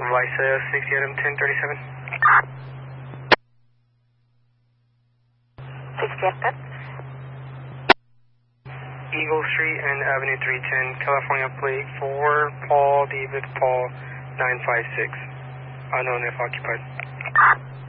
Lysa 60 Adam 1037. 60 Adam. Eagle Street and Avenue 310, California plate 4, Paul David Paul 956. Unknown if occupied.